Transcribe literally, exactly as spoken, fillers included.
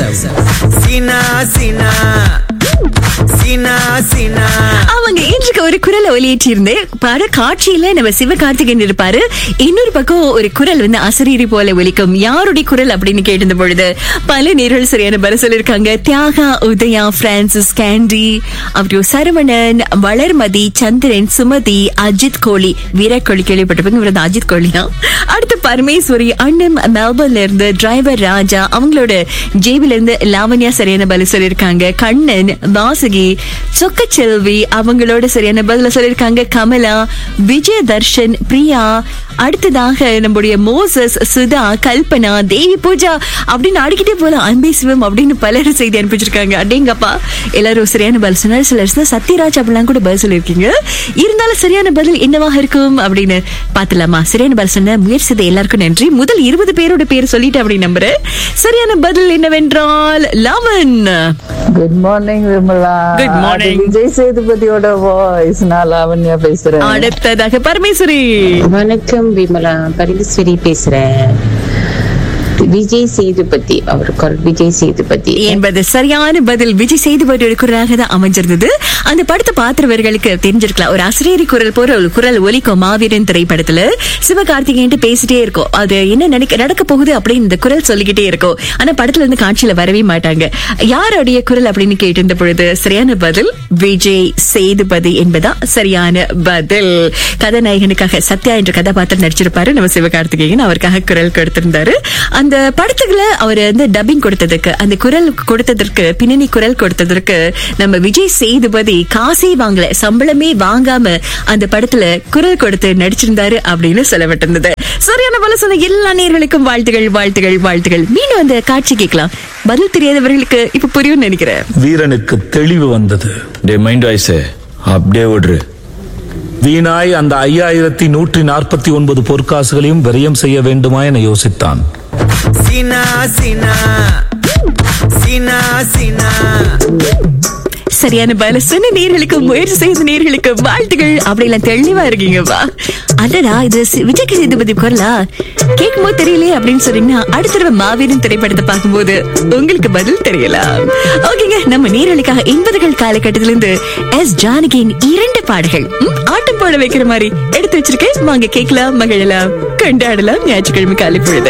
சீனா சீனா சீனா சீனா. அவங்க இன்றைக்கு ஒரு குரல் ஒலியேற்றிருந்து பட காட்சியில நம்ம சிவகார்த்திகேயன் இருப்பாரு. இன்னொரு பக்கம் ஒரு குரல் வந்து அசரீரி போல ஒலிக்கும். யாருடைய குரல் அப்படின்னு கேட்டிருந்த பொழுது பல நேர்கள் சரியான பதில் சொல்லிருக்காங்க. தியாகா, உதயா, பிரான்சிஸ், கேண்டி, அப்புறம் சரவணன், வளர்மதி, சந்திரன், சுமதி, அஜித் கோலி. விராட் கோலி கேள்விப்பட்டிருப்பாங்க, இவர் அஜித் கோலி தான். அடுத்து பரமேஸ்வரி, அண்ணன் மெல்பர்ன்ல இருந்து டிரைவர் ராஜா, அவங்களோட ஜேபில இருந்து லாவண்யா சரியான பதில் சொல்லிருக்காங்க. கண்ணன், வாசுகி, சொக்கச்செல்வி அவங்களோட சரியான பதில சொல்லிருக்காங்க. கமலா, விஜயதர்ஷன், பிரியா, அடுத்ததாக நம்முடைய மோசஸ், சுதா, கல்பனா, தேவி பூஜா அப்படின்னு அடிக்கிட்டே போல. அன்பே சிவம் அப்படின்னு பலரும் செய்தி அனுப்பிச்சிருக்காங்க. அடேங்கப்பா, எல்லாரும் சரியான பதில் சொன்னாரு. சிலர் சத்யராஜ் அப்படிலாம் கூட பதில் சொல்லிருக்கீங்க. இருந்தாலும் சரியான பதில் என்னவாக இருக்கும் அப்படின்னு பாத்துலாமா? சரியான பதில் சொன்ன முயற்சி செய்த எல்லாருக்கும் நன்றி. முதல் இருபது பேரோட பேர் சொல்லிட்டு அப்படி நம்புறேன். சரியான பதில் என்னவென்றால் eleven. Good morning Vimala. Good morning. Vijay சேதுபதியோட voice. நான் லாவண்யா பேசுறேன். அடுத்ததாக பரமேஸ்வரி. வணக்கம் விமலா, பரமேஸ்வரி பேசுறேன். விஜய் சேதுபதி, அவர் விஜய் சேதுபதி என்பது சரியான பதில். விஜய் சேதுபதியோட குரலாக தான் அமைஞ்சிருந்தது. அந்த படத்தை பார்த்தவர்களுக்கு தெரிஞ்சிருக்கலாம். ஒரு அசரீரி குரல் போற ஒரு குரல் ஒலிக்கும். மாவீரன் திரைப்படத்துல சிவகார்த்திகேயன் பேசிட்டே இருக்கும். அது என்ன நினைக்க நடக்க போகுது அப்படின்னு இந்த குரல் சொல்லிக்கிட்டே இருக்கும். ஆனா படத்துல இருந்து காட்சியில வரவே மாட்டாங்க. யாருடைய குரல் அப்படின்னு கேட்டிருந்த பொழுது சரியான பதில் விஜய் சேதுபதி என்பதா சரியான பதில். கதாநாயகனுக்காக சத்யா என்ற கதாபாத்திரம் நடிச்சிருப்பாரு நம்ம சிவகார்த்திகேயன். அவருக்காக குரல் கொடுத்திருந்தாரு. அந்த படத்துக்குள்ள அவர் வந்து டப்பிங் கொடுத்ததுக்கு, அந்த குரல் கொடுத்ததற்கு, பின்னணி குரல் கொடுத்ததற்கு நம்ம விஜய் சேதுபதி காசே வாங்கல, சம்பளமே வாங்காம அந்த படத்துல குரல் கொடுத்து நடிச்சிருந்தாரு அப்படின்னு சொல்லப்பட்டிருந்தது. சரியான போல சொன்ன எல்லா நேயர்களுக்கும் வாழ்த்துகள் வாழ்த்துகள் வாழ்த்துகள். மீண்டும் அந்த காட்சி கேட்கலாம். பதில் தெரியாதவர்களுக்கு இப்ப புரியும் நினைக்கிறேன். வீரனுக்கு தெளிவு வந்தது. டே மைண்ட் வாய்ஸ் அப்படியே விடுறு. வீணாய் அந்த ஐயாயிரத்தி நூற்றி நாற்பத்தி ஒன்பது பொற்காசுகளையும் விரயம் செய்ய வேண்டுமா என யோசித்தான். சீனா சீனா சீனா சீனா. சரியான பதில சொன்ன நேர்களுக்கு, முயற்சி செய்த நேர்களுக்கு வாழ்த்துகள். அப்படி எல்லாம் தெளிவா இருக்கீங்கப்பா. அடடா, இது விஜய் சேதுபதி குரலா கேட்கும் போது தெரியலையே அப்படின்னு சொன்னீங்கன்னா அடுத்த தடவை மாவீரன் திரைப்படத்தை பார்க்கும்போது உங்களுக்கு பதில் தெரியலாம். ஓகேங்க, நம்ம நேர்களுக்காக எண்பதுகள் காலகட்டத்திலிருந்து எஸ் ஜானகியின் இரண்டு பாடல்கள் ஆட்டம் போட வைக்கிற மாதிரி எடுத்து வச்சிருக்கேன். வாங்க கேட்கலாம், மகிழலாம், கொண்டாடலாம். ஞாயிற்றுக்கிழமை காலை பொழுது